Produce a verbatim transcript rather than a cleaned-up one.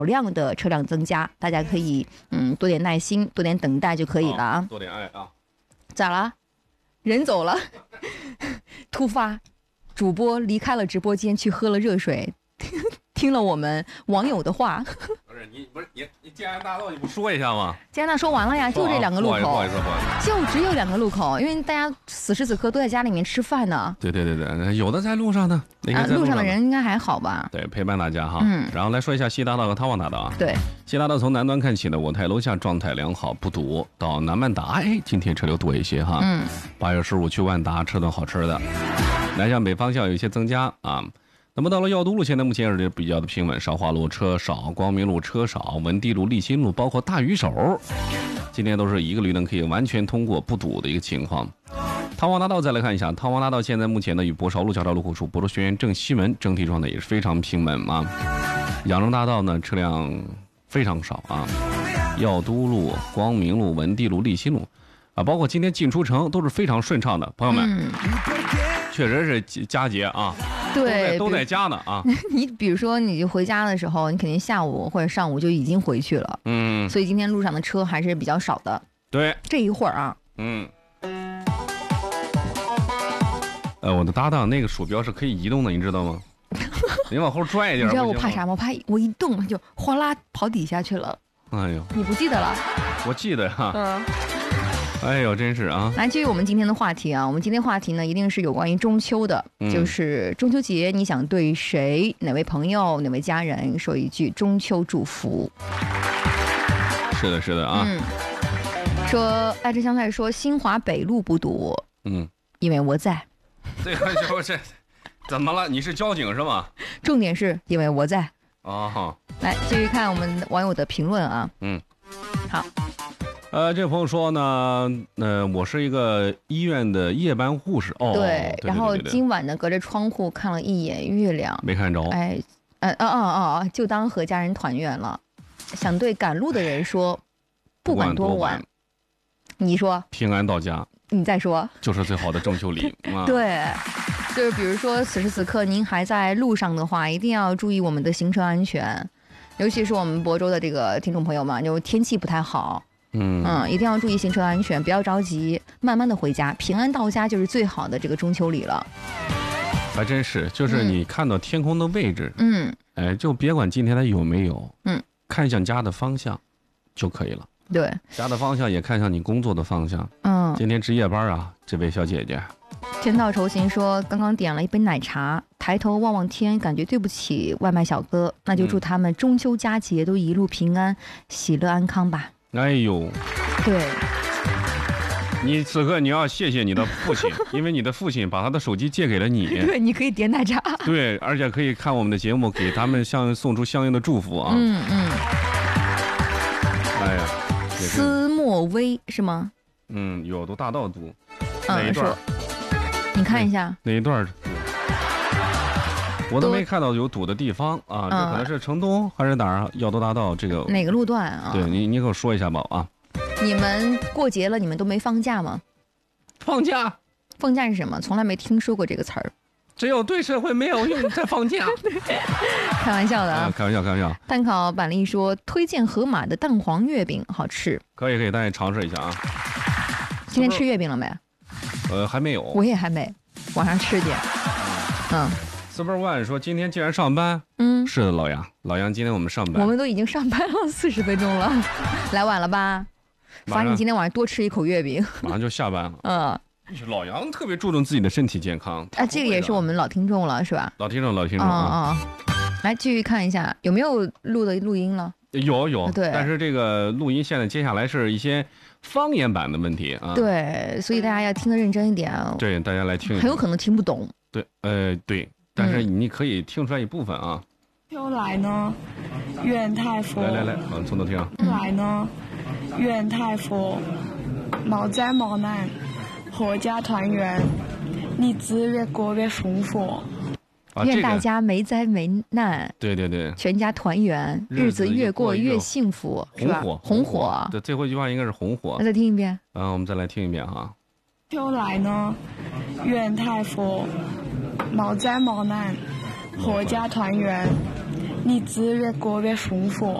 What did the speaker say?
量的车辆增加，大家可以嗯多点耐心，多点等待就可以了啊。 哦、多点爱啊！ 咋了？人走了，突发，主播离开了直播间去喝了热水，听了我们网友的话。 不是你不是你你建安大道你不说一下吗？ 建安大道说完了呀，就这两个路口， 不好意思不好意思， 就只有两个路口，因为大家此时此刻都在家里面吃饭呢。 对对对对，有的在路上呢，那个啊，路上的人应该还好吧？ 对，陪伴大家哈。 嗯， 然后来说一下西大道和汤旺大道啊。 对， 西大道从南端看起的我台楼下状态良好，不堵。到南万达，哎，今天车流多一些哈。 嗯， 八月十五去万达吃顿好吃的。南向北方向有一些增加啊。那么到了药都路，现在目前也是比较的平稳，韶华路车少，光明路车少，文地路、立新路，包括大鱼手，今天都是一个绿灯可以完全通过不堵的一个情况。汤旺大道再来看一下，汤旺大道现在目前呢与博韶路交叉路口处博罗学院正西门整体状态也是非常平稳啊。养正大道呢车辆非常少啊，药都路、光明路、文地路、立新路啊，包括今天进出城都是非常顺畅的，朋友们。嗯，确实是佳节啊。 对， 都在家呢啊！ 你比如说，你就回家的时候，你肯定下午或者上午就已经回去了， 嗯， 所以今天路上的车还是比较少的。 对， 这一会儿啊， 嗯，呃，我的搭档那个鼠标是可以移动的，你知道吗？你往后拽一点。 你知道我怕啥吗？我怕我一动就哗啦跑底下去了。 哎呦， 你不记得了？ 我记得哈。 嗯。 哎呦，真是啊！ 来，继续我们今天的话题啊，我们今天话题呢，一定是有关于中秋的，嗯、就是中秋节，你想对谁、哪位朋友、哪位家人说一句中秋祝福？ 是的，是的啊。 嗯。说爱吃香菜说新华北路不堵， 嗯， 因为我在。 这个就是怎么了？你是交警是吗？ 重点是因为我在。 哦。 来，继续看我们网友的评论啊。 嗯。 好。 呃，这位朋友说呢，呃，我是一个医院的夜班护士哦。 对， 对对对对然后今晚呢，隔着窗户看了一眼月亮， 没看着。 哎，呃，哦哦哦，就当和家人团圆了。想对赶路的人说，不管多晚， 多晚你说平安到家， 你再说， 就是最好的中秋礼。啊、 对，就是比如说此时此刻您还在路上的话，一定要注意我们的行车安全，尤其是我们亳州的这个听众朋友们，就天气不太好。嗯嗯，一定要注意行车安全，不要着急，慢慢的回家，平安到家就是最好的这个中秋礼了。 还真是，就是你看到天空的位置， 嗯， 哎，就别管今天它有没有， 嗯， 看向家的方向就可以了。 对， 家的方向也看向你工作的方向。 嗯， 今天值夜班啊，这位小姐姐。 天道酬勤说，刚刚点了一杯奶茶，抬头望望天，感觉对不起外卖小哥，那就祝他们中秋佳节都一路平安、喜乐安康吧。 哎呦， 对， 你此刻你要谢谢你的父亲，因为你的父亲把他的手机借给了你。 对，你可以点奶茶。 对，而且可以看我们的节目，给他们相送出相应的祝福啊。 嗯嗯。 哎呀， 思莫微是吗？ 嗯，有读大道读。 嗯， 哪一段？ 你看一下哪一段？我都没看到有堵的地方啊，这可能是城东还是哪儿？药都大道这个哪个路段啊？ 对你，你给我说一下吧啊！ 你们过节了，你们都没放假吗？ 放假？ 放假是什么？从来没听说过这个词儿。 只有对社会没有用才放假。 开玩笑的啊！ 开玩笑，开玩笑。 蛋烤板栗说推荐盒马的蛋黄月饼好吃。 可以，可以，大家尝试一下啊。 今天吃月饼了没？ 呃，还没有。 我也还没，晚上吃点。嗯。 Super One 说：“今天既然上班， 嗯， 是的，老杨，老杨，今天我们上班， 我们都已经上班了四十分钟了，来晚了吧？罚你今天晚上多吃一口月饼， 马上就下班了。 嗯， 老杨特别注重自己的身体健康， 啊，这个也是我们老听众了，是吧？ 老听众，老听众啊、嗯嗯，来继续看一下有没有录的录音了。 有有， 对， 但是这个录音现在接下来是一些方言版的问题啊， 对，所以大家要听得认真一点啊。 对，大家来听， 很有可能听不懂。 对，呃，对。”但是你可以听出来一部分啊。 又来呢，愿太佛。 来来来，嗯，从头听。 来呢，愿太佛，毛灾毛难，阖家团圆，日子越过越丰富。 啊、 愿大家没灾没难。 对对对。 全家团圆，日子越过越幸福， 红火红火。 对，最后一句话应该是红火。 那再听一遍。 嗯，我们再来听一遍哈。 又来呢，愿太佛。毛灾毛难，阖家团圆， 你资源过越丰富。